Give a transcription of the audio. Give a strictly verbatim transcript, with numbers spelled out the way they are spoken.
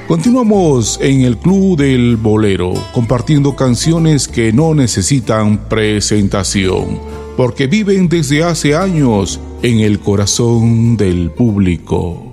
Continuamos en el Club del Bolero, compartiendo canciones que no necesitan presentación, porque viven desde hace años en el corazón del público.